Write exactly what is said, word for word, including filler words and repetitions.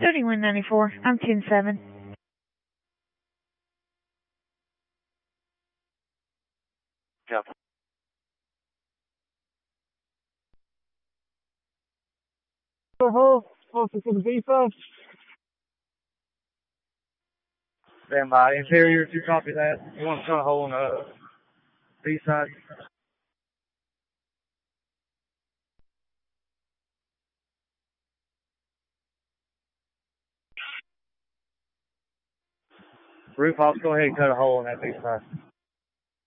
thirty-one ninety-four. I'm ten seven. Yep. Uh-huh. Closer to the B side. Stand by. Interior, if you copy that. You want to cut a hole in the B side. Roof off, go ahead and cut a hole in that B side.